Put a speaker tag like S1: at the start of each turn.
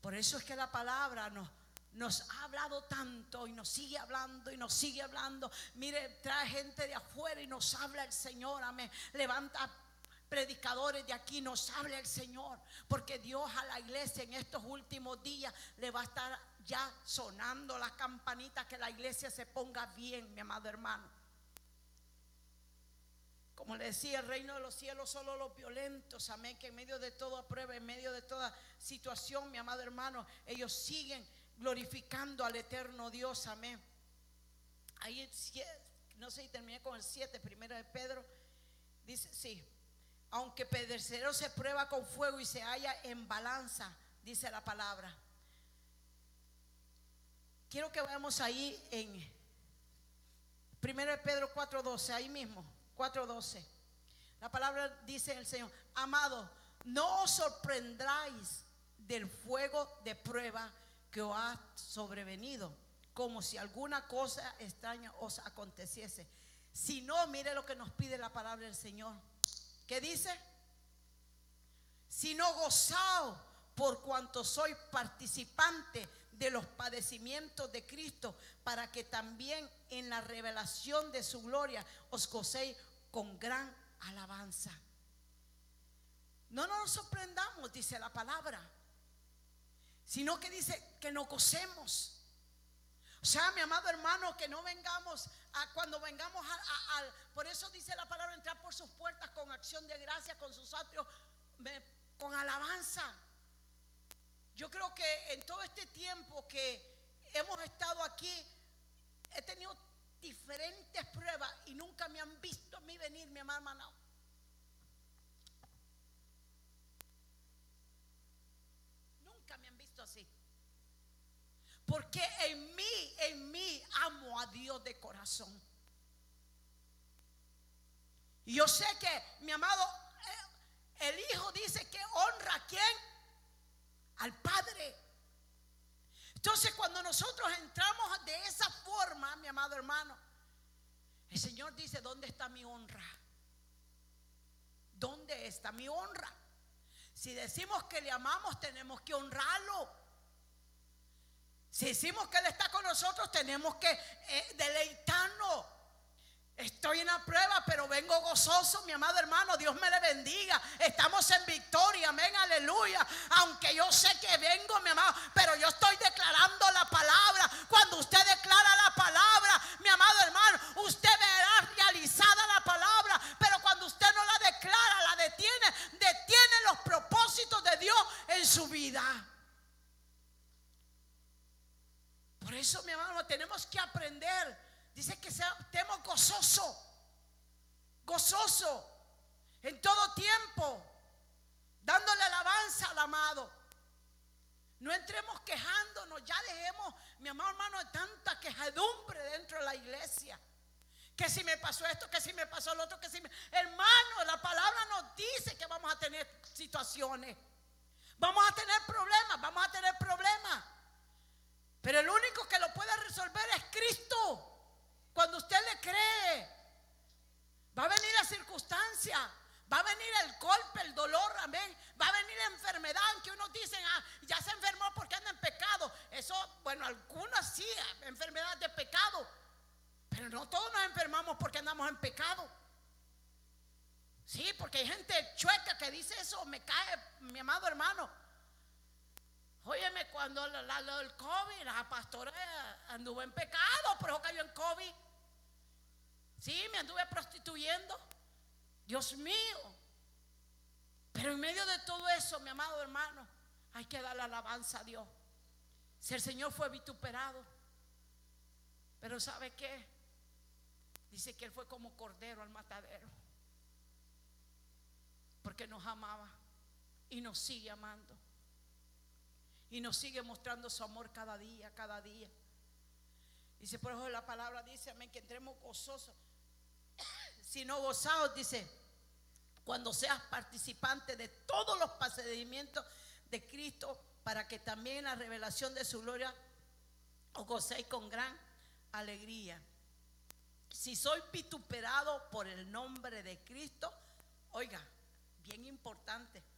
S1: Por eso es que la palabra nos ha hablado tanto y nos sigue hablando y nos sigue hablando. Mire, trae gente de afuera y nos habla el Señor, amén. Levanta predicadores de aquí, nos habla el Señor, porque Dios a la iglesia en estos últimos días le va a estar ya sonando las campanitas, que la iglesia se ponga bien, mi amado hermano. Como le decía, el reino de los cielos solo los violentos, amén, que en medio de toda prueba, en medio de toda situación, mi amado hermano, ellos siguen glorificando al eterno Dios, amén. Ahí, no sé si terminé con el 7, primero de Pedro, dice, sí, aunque perecedero se prueba con fuego y se halla en balanza, dice la palabra. Quiero que vayamos ahí en primero de Pedro 4:12, ahí mismo, 4:12. La palabra dice el Señor: amado, no os sorprendáis del fuego de prueba que os ha sobrevenido, como si alguna cosa extraña os aconteciese. Si no, mire lo que nos pide la palabra del Señor. ¿Qué dice? Sino gozaos por cuanto sois participantes de los padecimientos de Cristo, para que también en la revelación de su gloria os gocéis con gran alabanza. No nos sorprendamos, dice la palabra, sino que dice que nos gocemos. O sea, mi amado hermano, que no vengamos cuando vengamos por eso dice la palabra, entrar por sus puertas con acción de gracia, con sus atrios con alabanza. Yo creo que en todo este tiempo que hemos estado aquí, he tenido diferentes pruebas y nunca me han visto a mí venir, mi amado hermano. Nunca me han visto así. Porque en mí amo a Dios de corazón. Y yo sé que, mi amado, el Hijo dice que honra a ¿quién? Al Padre. Entonces, cuando nosotros entramos de esa forma, mi amado hermano, el Señor dice: ¿dónde está mi honra? ¿Dónde está mi honra? Si decimos que le amamos, tenemos que honrarlo. Si decimos que Él está con nosotros, tenemos que deleitarnos. Estoy en la prueba, pero vengo gozoso, mi amado hermano. Dios me le bendiga. Estamos en victoria, amén, aleluya. Aunque yo sé que vengo, mi amado, pero yo estoy declarando la palabra. Cuando usted declara la palabra, mi amado hermano, usted verá realizada la palabra. Pero cuando usted no la declara, la detiene los propósitos de Dios en su vida. Por eso, mi hermano, tenemos que aprender. Dice que estemos gozoso en todo tiempo, dándole alabanza al amado. No entremos quejándonos, ya dejemos, mi amado hermano, de tanta quejadumbre dentro de la iglesia. Que si me pasó esto, que si me pasó lo otro, que si me... Hermano, la palabra nos dice que vamos a tener situaciones, vamos a tener problemas. Pero el único que lo puede resolver es Cristo. Cuando usted le cree, va a venir la circunstancia, va a venir el golpe, el dolor, amén. Va a venir la enfermedad, que unos dicen, ya se enfermó porque anda en pecado. Eso, bueno, algunas sí, enfermedades de pecado. Pero no todos nos enfermamos porque andamos en pecado. Sí, porque hay gente chueca que dice eso, me cae, mi amado hermano. Óyeme, cuando el COVID, la pastora anduvo en pecado, pero cayó en COVID. Sí, me anduve prostituyendo. Dios mío. Pero en medio de todo eso, mi amado hermano, hay que darle alabanza a Dios. Si el Señor fue vituperado, pero ¿sabe qué? Dice que Él fue como cordero al matadero, porque nos amaba y nos sigue amando. Y nos sigue mostrando su amor cada día. Dice, por eso la palabra dice, amén, que entremos gozosos. Si no gozados, dice, cuando seas participante de todos los padecimientos de Cristo, para que también en la revelación de su gloria os gocéis con gran alegría. Si soy vituperado por el nombre de Cristo, oiga, bien importante,